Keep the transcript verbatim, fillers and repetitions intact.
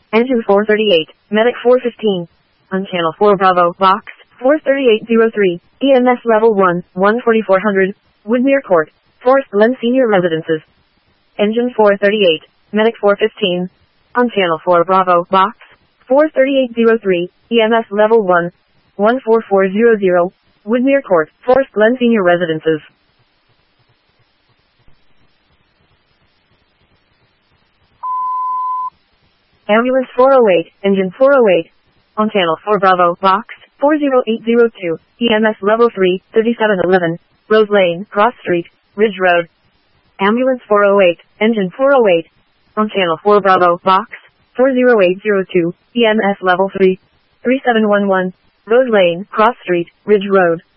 Engine four thirty-eight, Medic four fifteen. On Channel four Bravo, Box four thirty-eight oh three, E M S Level one, one forty-four hundred, Woodmere Court, Forest Glen Senior Residences. Engine four thirty-eight, Medic four fifteen. On Channel four Bravo, Box four thirty-eight oh three, E M S Level one, one four four hundred, Woodmere Court, Forest Glen Senior Residences. Ambulance four oh eight, Engine four oh eight. On Channel four Bravo, Box four oh eight oh two, E M S Level three, thirty-seven eleven, Rose Lane, Cross Street, Ridge Road. Ambulance four oh eight, Engine four oh eight. On Channel four Bravo, Box four oh eight oh two, E M S Level three, thirty-seven eleven, Rose Lane, Cross Street, Ridge Road.